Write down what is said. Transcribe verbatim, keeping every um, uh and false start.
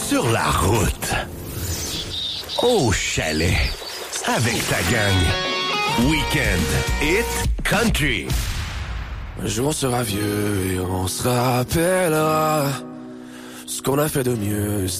sur la route, au chalet, avec ta gang. Week-end Hit Country. Un jour on sera vieux et on se rappellera ce qu'on a fait de mieux.